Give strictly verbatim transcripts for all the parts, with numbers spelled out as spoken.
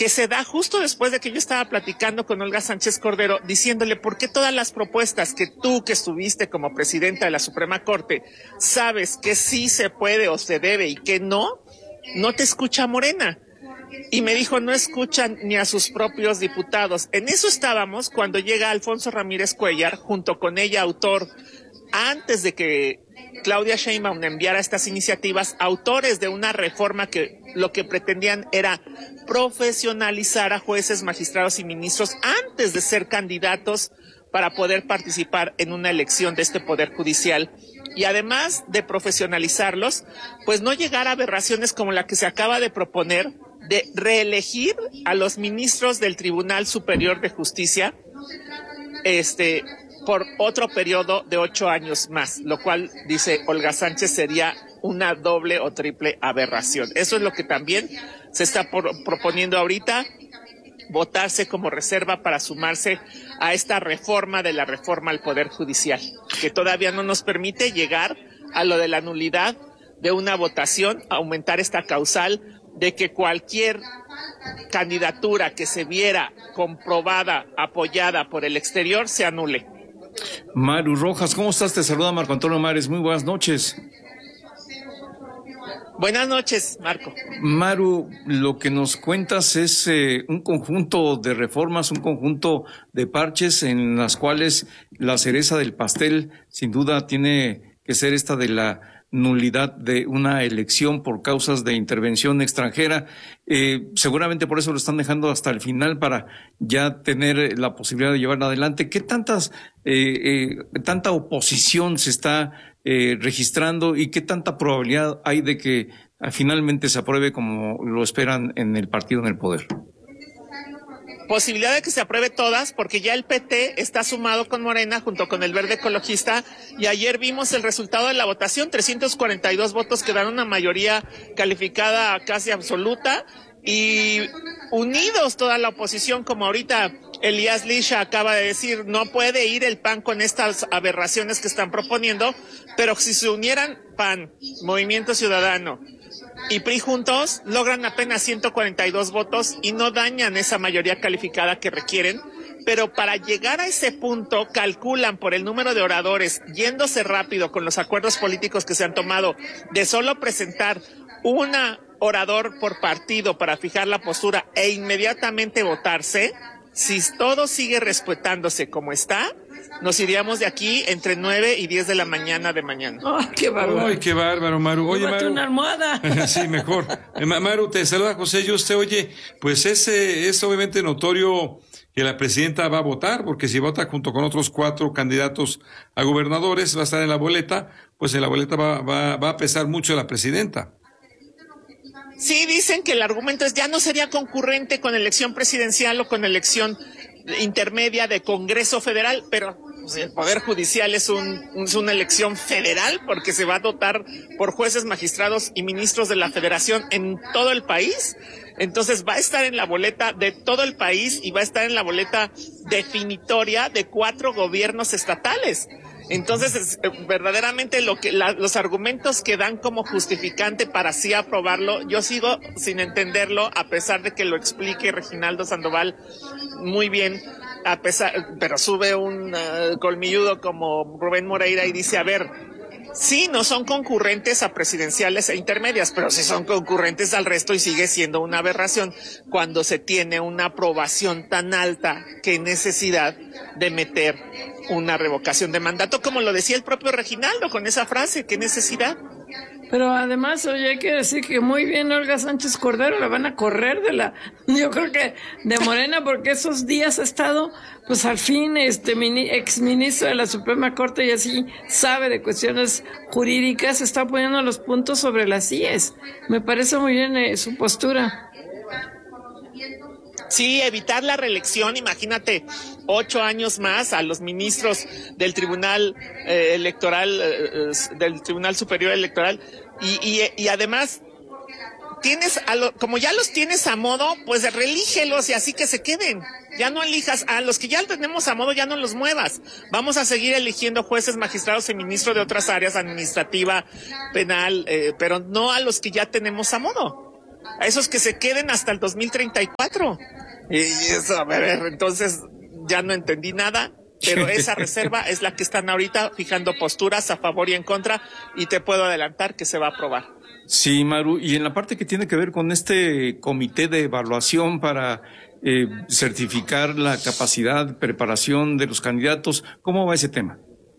que se da justo después de que yo estaba platicando con Olga Sánchez Cordero, diciéndole por qué todas las propuestas que tú, que estuviste como presidenta de la Suprema Corte, sabes que sí se puede o se debe y que no, no te escucha Morena. Y me dijo, no escuchan ni a sus propios diputados. En eso estábamos cuando llega Alfonso Ramírez Cuellar, junto con ella, autor, antes de que Claudia Sheinbaum enviara estas iniciativas, autores de una reforma que lo que pretendían era profesionalizar a jueces, magistrados y ministros antes de ser candidatos para poder participar en una elección de este Poder Judicial. Y además de profesionalizarlos, pues no llegar a aberraciones como la que se acaba de proponer, de reelegir a los ministros del Tribunal Superior de Justicia, este, por otro periodo de ocho años más, lo cual, dice Olga Sánchez, sería una doble o triple aberración. Eso es lo que también se está por, proponiendo ahorita, votarse como reserva para sumarse a esta reforma de la reforma al Poder Judicial, que todavía no nos permite llegar a lo de la nulidad de una votación, aumentar esta causal de que cualquier candidatura que se viera comprobada, apoyada por el exterior, se anule. Maru Rojas, ¿cómo estás? Te saluda Marco Antonio Mares, muy buenas noches. Buenas noches, Marco. Maru, lo que nos cuentas es eh, un conjunto de reformas, un conjunto de parches en las cuales la cereza del pastel sin duda tiene que ser esta de la nulidad de una elección por causas de intervención extranjera. Eh, seguramente por eso lo están dejando hasta el final para ya tener la posibilidad de llevarla adelante. ¿Qué tantas, eh, eh, tanta oposición se está eh, registrando y qué tanta probabilidad hay de que finalmente se apruebe como lo esperan en el partido en el poder? Posibilidad de que se apruebe todas, porque ya el P T está sumado con Morena junto con el Verde Ecologista, y ayer vimos el resultado de la votación, trescientos cuarenta y dos votos que dan una mayoría calificada casi absoluta, y unidos toda la oposición, como ahorita Elías Lisha acaba de decir, no puede ir el P A N con estas aberraciones que están proponiendo, pero si se unieran P A N, Movimiento Ciudadano y P R I juntos, logran apenas ciento cuarenta y dos votos y no dañan esa mayoría calificada que requieren, pero para llegar a ese punto calculan por el número de oradores, yéndose rápido con los acuerdos políticos que se han tomado, de solo presentar una orador por partido para fijar la postura e inmediatamente votarse. Si todo sigue respetándose como está, nos iríamos de aquí entre nueve y diez de la mañana de mañana. ¡Oh, qué bárbaro! ¡Ay, qué bárbaro, Maru! Oye, Maru, una almohada. Sí, mejor. Maru, te saluda José Yuste. Oye, pues ese es obviamente notorio que la presidenta va a votar, porque si vota junto con otros cuatro candidatos a gobernadores, va a estar en la boleta, pues en la boleta va, va, va a pesar mucho la presidenta. Sí, dicen que el argumento es ya no sería concurrente con elección presidencial o con elección intermedia de Congreso Federal, pero pues, el Poder Judicial es, un, es una elección federal porque se va a dotar por jueces, magistrados y ministros de la Federación en todo el país. Entonces va a estar en la boleta de todo el país y va a estar en la boleta definitoria de cuatro gobiernos estatales. Entonces, es, verdaderamente lo que la, los argumentos que dan como justificante para sí aprobarlo, yo sigo sin entenderlo, a pesar de que lo explique Reginaldo Sandoval muy bien, a pesar, pero sube un uh, colmilludo como Rubén Moreira y dice, a ver, sí, no son concurrentes a presidenciales e intermedias, pero sí son concurrentes al resto y sigue siendo una aberración cuando se tiene una aprobación tan alta. Qué necesidad de meter una revocación de mandato, como lo decía el propio Reginaldo con esa frase, qué necesidad. Pero además, oye, hay que decir que muy bien Olga Sánchez Cordero la van a correr de la, yo creo que de Morena, porque esos días ha estado, pues al fin, este mini, exministro de la Suprema Corte y así sabe de cuestiones jurídicas, está poniendo los puntos sobre las íes. Me parece muy bien eh, su postura. Sí, evitar la reelección, imagínate, ocho años más a los ministros del Tribunal eh, Electoral, eh, del Tribunal Superior Electoral, y, y, y además, tienes a lo, como ya los tienes a modo, pues relígelos y así que se queden. Ya no elijas, a los que ya tenemos a modo ya no los muevas. Vamos a seguir eligiendo jueces, magistrados y ministros de otras áreas, administrativa, penal, eh, pero no a los que ya tenemos a modo. a esos que se queden hasta el dos mil treinta y cuatro. Y eso, a ver, entonces ya no entendí nada. Pero esa reserva es la que están ahorita fijando posturas a favor y en contra, y te puedo adelantar que se va a aprobar. Sí, Maru, y en la parte que tiene que ver con este comité de evaluación para eh, certificar la capacidad, preparación de los candidatos, ¿cómo va ese tema?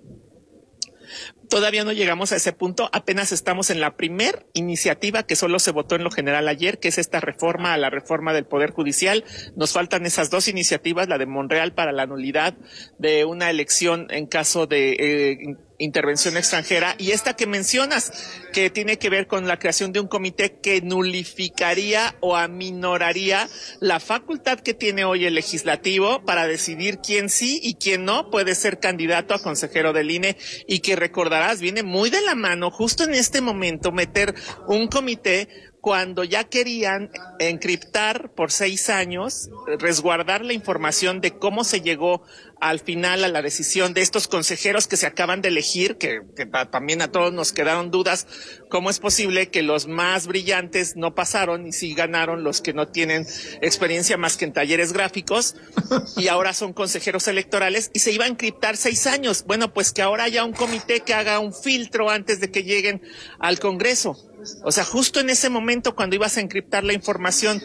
Todavía no llegamos a ese punto, apenas estamos en la primer iniciativa que solo se votó en lo general ayer, que es esta reforma a la reforma del Poder Judicial. Nos faltan esas dos iniciativas, la de Monreal para la nulidad de una elección en caso de eh, intervención extranjera, y esta que mencionas, que tiene que ver con la creación de un comité que nulificaría o aminoraría la facultad que tiene hoy el legislativo para decidir quién sí y quién no puede ser candidato a consejero del I N E, y que recordarás, viene muy de la mano justo en este momento meter un comité cuando ya querían encriptar por seis años, resguardar la información de cómo se llegó al final a la decisión de estos consejeros que se acaban de elegir, que, que también a todos nos quedaron dudas, cómo es posible que los más brillantes no pasaron y sí ganaron los que no tienen experiencia más que en talleres gráficos, y ahora son consejeros electorales, y se iba a encriptar seis años. Bueno, pues que ahora haya un comité que haga un filtro antes de que lleguen al Congreso. O sea, justo en ese momento, cuando ibas a encriptar la información,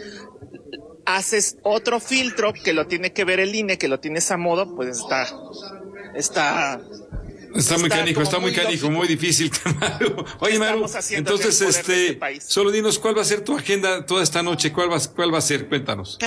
haces otro filtro que lo tiene que ver el I N E, que lo tienes a modo, pues está, está, está muy canijo, está muy canijo, muy difícil, Maru. Oye, Maru, entonces, este, este solo dinos cuál va a ser tu agenda toda esta noche, cuál va, cuál va a ser, cuéntanos.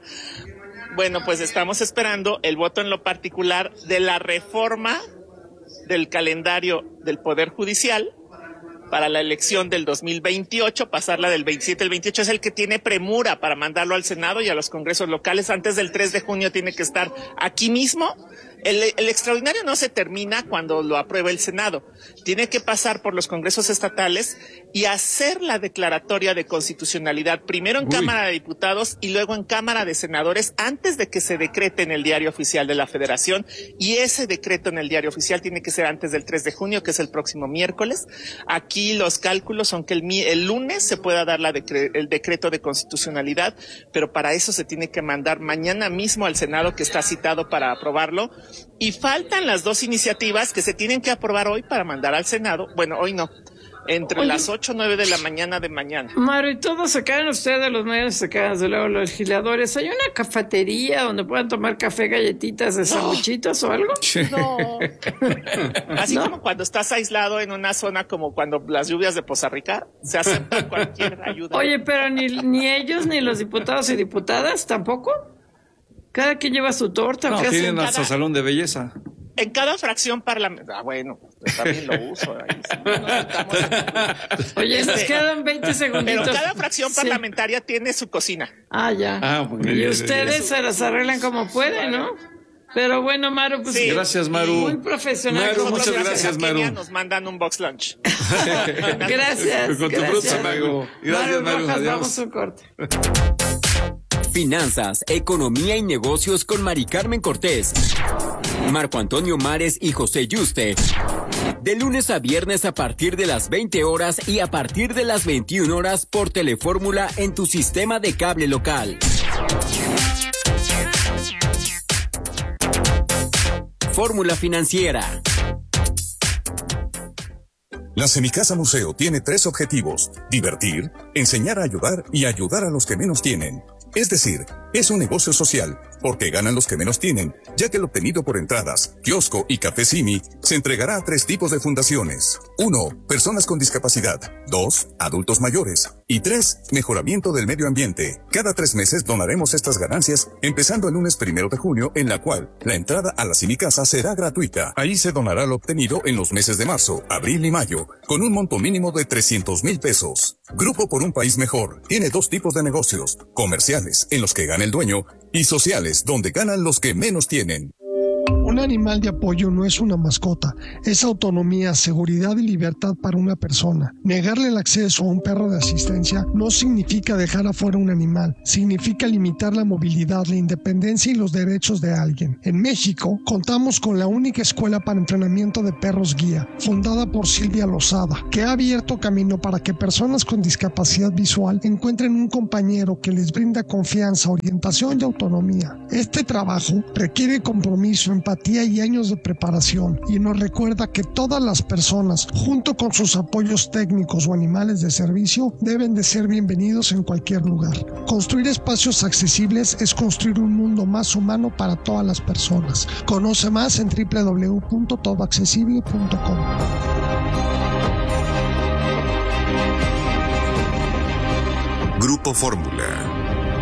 Bueno, pues estamos esperando el voto en lo particular de la reforma del calendario del Poder Judicial para la elección del dos mil veintiocho, pasarla del veintisiete al veintiocho, es el que tiene premura para mandarlo al Senado y a los congresos locales. Antes del tres de junio tiene que estar aquí mismo. El, el extraordinario no se termina cuando lo aprueba el Senado. Tiene que pasar por los congresos estatales y hacer la declaratoria de constitucionalidad, primero en Uy. Cámara de Diputados y luego en Cámara de Senadores, antes de que se decrete en el Diario Oficial de la Federación. Y ese decreto en el Diario Oficial tiene que ser antes del tres de junio, que es el próximo miércoles. Aquí los cálculos son que el, el lunes se pueda dar la decre, el decreto de constitucionalidad, pero para eso se tiene que mandar mañana mismo al Senado, que está citado para aprobarlo. Y faltan las dos iniciativas que se tienen que aprobar hoy para mandar al Senado. Bueno, hoy no. Entre Oye, las ocho o nueve de la mañana de mañana. Maru, ¿y todos se quedan ustedes, los medios se quedan desde luego los legisladores? ¿Hay una cafetería donde puedan tomar café, galletitas de sanguchitos no. o algo? No. Así ¿No? como cuando estás aislado en una zona como cuando las lluvias de Poza Rica, se acepta cualquier ayuda. Oye, pero ni, ni ellos, ni los diputados y diputadas, ¿tampoco? Cada quien lleva su torta. No, tienen hasta cada... salón de belleza. En cada fracción parlamentaria. Ah, bueno, yo también lo uso. Ahí, sí, nos Oye, este, nos quedan veinte segunditos. Pero cada fracción sí. parlamentaria tiene su cocina. Ah, ya. Ah, y bien, ustedes bien. se las arreglan como pueden, ¿no? Pero bueno, Maru, pues sí. Gracias, Maru. Muy profesional. Maru, muchas gracias, Maru. Nos mandan un box lunch. Gracias. Con tu fruta, Maru. Gracias, Maru. Maru. Adiós. Vamos a un corte. Finanzas, economía y negocios con Mari Carmen Cortés, Marco Antonio Mares y José Yuste. De lunes a viernes a partir de las veinte horas y a partir de las veintiuna horas por Telefórmula en tu sistema de cable local. Fórmula Financiera. La Semicasa Museo tiene tres objetivos: divertir, enseñar a ayudar y ayudar a los que menos tienen. Es decir, es un negocio social, porque ganan los que menos tienen, ya que lo obtenido por entradas, kiosco y café Simi se entregará a tres tipos de fundaciones. Uno, personas con discapacidad. Dos, adultos mayores. Y tres, mejoramiento del medio ambiente. Cada tres meses donaremos estas ganancias, empezando el lunes primero de junio, en la cual la entrada a la Semicasa será gratuita. Ahí se donará lo obtenido en los meses de marzo, abril y mayo, con un monto mínimo de trescientos mil pesos. Grupo por un País Mejor tiene dos tipos de negocios: comerciales, en los que gana el dueño, y sociales, donde ganan los que menos tienen. Un animal de apoyo no es una mascota, es autonomía, seguridad y libertad para una persona. Negarle el acceso a un perro de asistencia no significa dejar afuera un animal, significa limitar la movilidad, la independencia y los derechos de alguien. En México, contamos con la única escuela para entrenamiento de perros guía, fundada por Silvia Lozada, que ha abierto camino para que personas con discapacidad visual encuentren un compañero que les brinda confianza, orientación y autonomía. Este trabajo requiere compromiso, empatía y años de preparación, y nos recuerda que todas las personas, junto con sus apoyos técnicos o animales de servicio, deben de ser bienvenidos en cualquier lugar. Construir espacios accesibles es construir un mundo más humano para todas las personas. Conoce más en doble u doble u doble u punto todo accesible punto com. Grupo Fórmula.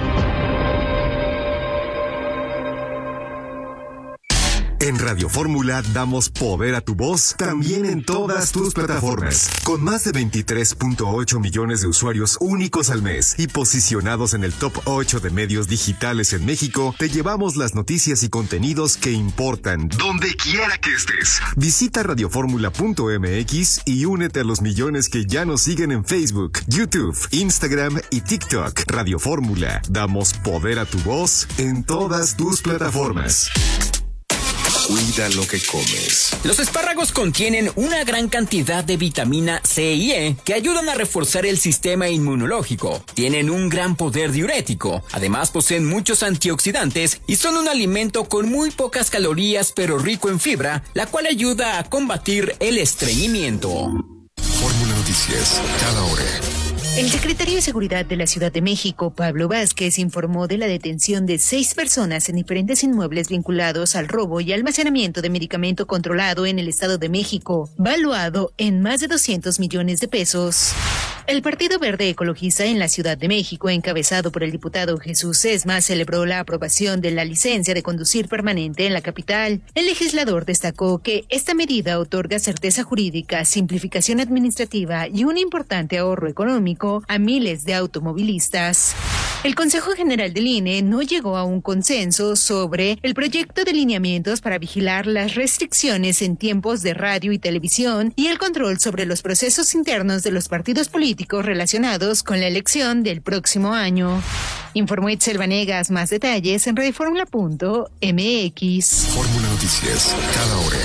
En Radio Fórmula damos poder a tu voz también en todas tus plataformas. Con más de veintitrés punto ocho millones de usuarios únicos al mes y posicionados en el top ocho de medios digitales en México, te llevamos las noticias y contenidos que importan donde quiera que estés. Visita radioformula punto m x y únete a los millones que ya nos siguen en Facebook, YouTube, Instagram y TikTok. Radio Fórmula, damos poder a tu voz en todas tus plataformas. Cuida lo que comes. Los espárragos contienen una gran cantidad de vitamina C y E que ayudan a reforzar el sistema inmunológico. Tienen un gran poder diurético. Además poseen muchos antioxidantes y son un alimento con muy pocas calorías pero rico en fibra, la cual ayuda a combatir el estreñimiento. Fórmula Noticias, cada hora. El secretario de Seguridad de la Ciudad de México, Pablo Vázquez, informó de la detención de seis personas en diferentes inmuebles vinculados al robo y almacenamiento de medicamento controlado en el Estado de México, valuado en más de doscientos millones de pesos. El Partido Verde Ecologista en la Ciudad de México, encabezado por el diputado Jesús Sesma, celebró la aprobación de la licencia de conducir permanente en la capital. El legislador destacó que esta medida otorga certeza jurídica, simplificación administrativa y un importante ahorro económico a miles de automovilistas. El Consejo General del I N E no llegó a un consenso sobre el proyecto de lineamientos para vigilar las restricciones en tiempos de radio y televisión y el control sobre los procesos internos de los partidos políticos relacionados con la elección del próximo año. Informó Itzel Vanegas. Más detalles en radioformula punto m x. Fórmula Noticias, cada hora.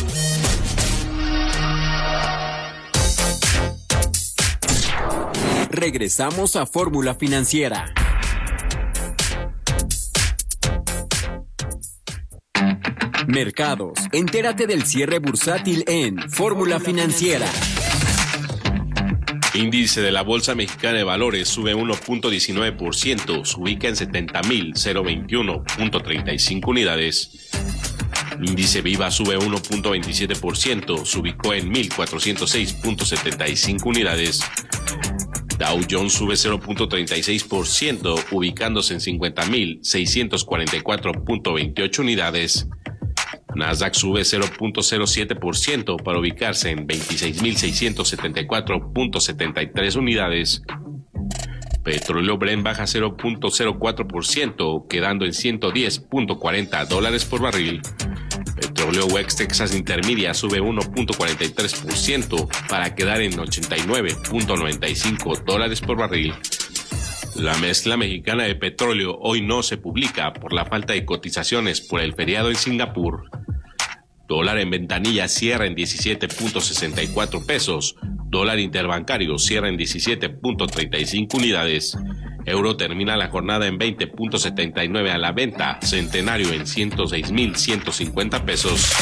Regresamos a Fórmula Financiera. Mercados. Entérate del cierre bursátil en Fórmula Financiera. Índice de la Bolsa Mexicana de Valores sube uno punto diecinueve por ciento, se ubica en setenta mil veintiuno punto treinta y cinco unidades. Índice Viva sube uno punto veintisiete por ciento, se ubicó en mil cuatrocientos seis punto setenta y cinco unidades. Dow Jones sube cero punto treinta y seis por ciento, ubicándose en cincuenta mil seiscientos cuarenta y cuatro punto veintiocho unidades. Nasdaq sube cero punto cero siete por ciento para ubicarse en veintiséis mil seiscientos setenta y cuatro punto setenta y tres unidades. Petróleo Brent baja cero punto cero cuatro por ciento, quedando en ciento diez punto cuarenta dólares por barril. Petróleo West Texas Intermedia sube uno punto cuarenta y tres por ciento para quedar en ochenta y nueve punto noventa y cinco dólares por barril. La mezcla mexicana de petróleo hoy no se publica por la falta de cotizaciones por el feriado en Singapur. Dólar en ventanilla cierra en diecisiete punto sesenta y cuatro pesos. Dólar interbancario cierra en diecisiete punto treinta y cinco unidades. Euro termina la jornada en veinte punto setenta y nueve a la venta. Centenario en ciento seis mil ciento cincuenta pesos.